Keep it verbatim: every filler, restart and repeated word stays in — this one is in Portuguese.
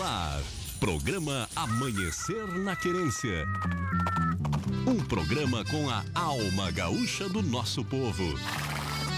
ar, programa Amanhecer na Querência. Um programa com a alma gaúcha do nosso povo.